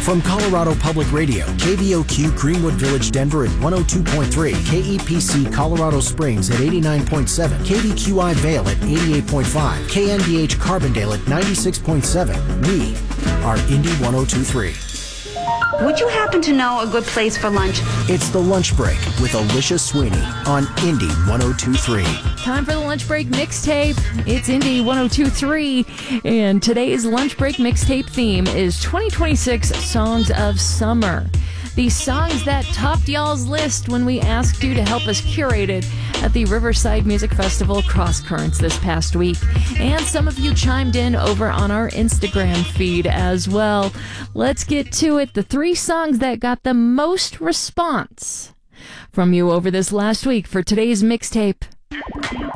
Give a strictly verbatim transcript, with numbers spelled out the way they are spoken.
From Colorado Public Radio, K V O Q Greenwood Village, Denver at one oh two point three, K E P C Colorado Springs at eighty-nine point seven, K V Q I Vail at eighty-eight point five, K N D H Carbondale at ninety-six point seven. We are Indy one oh two point three. Would you happen to know a good place for lunch? It's The Lunch Break with Alicia Sweeney on Indy one oh two point three. Time for the Lunch Break mixtape. It's Indy one oh two point three, and today's Lunch Break mixtape theme is twenty twenty-six Songs of Summer. These songs that topped y'all's list when we asked you to help us curate it at the Riverside Music Festival Cross Currents this past week. And some of you chimed in over on our Instagram feed as well. Let's get to it. The three songs that got the most response from you over this last week for today's mixtape.